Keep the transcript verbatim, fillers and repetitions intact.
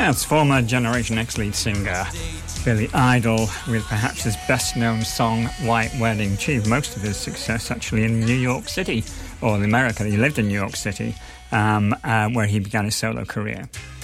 That's former Generation X lead singer Billy Idol with perhaps his best-known song, White Wedding. Achieved most of his success actually in New York City, or in America. He lived in New York City, um, uh, where he began his solo career.